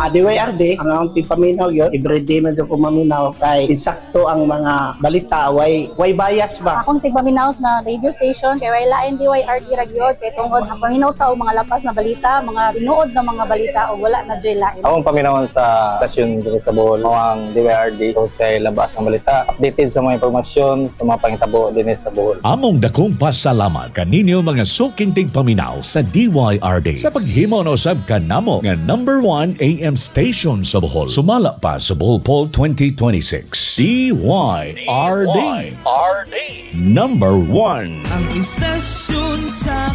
DYRD, ang paminaw yun, everyday man ko maminaw kay insakto ang mga balita, way bias ba? Akong tigpaminaw na radio station, kay way lain DYRD ragyod, kay tungod ang paminaw tao mga lapas na balita, mga tinuod na mga balita o wala na joy lain. Akong paminawon sa stasyon dito sa Bohol, ang DYRD, kay labas ang balita, updated sa mga impormasyon, sa mga pangitabo din sa Bohol. Among dakong pasalamat kaninyo mga suking tigpaminaw sa DYRD sa paghimo na usab kanamo nga number 1 AM station sa Bohol. Sumala pa sa Bohol Poll 2026. DYRD. Number 1. Ang istasyon sa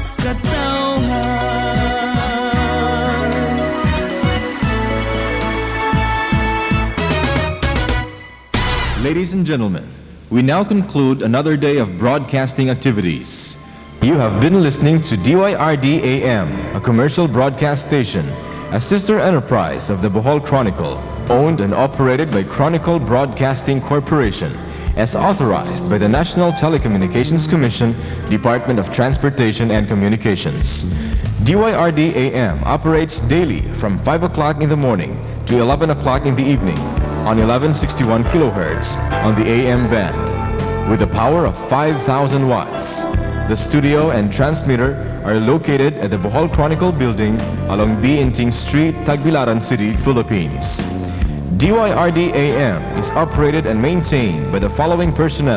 katawhan. Ladies and gentlemen, we now conclude another day of broadcasting activities. You have been listening to DYRD AM, a commercial broadcast station, a sister enterprise of the Bohol Chronicle, owned and operated by Chronicle Broadcasting Corporation, as authorized by the National Telecommunications Commission, Department of Transportation and Communications. DYRD AM operates daily from 5 o'clock in the morning to 11 o'clock in the evening on 1161 kilohertz on the AM band with a power of 5,000 watts. The studio and transmitter are located at the Bohol Chronicle building along B. Inting Street, Tagbilaran City, Philippines. DYRD AM is operated and maintained by the following personnel.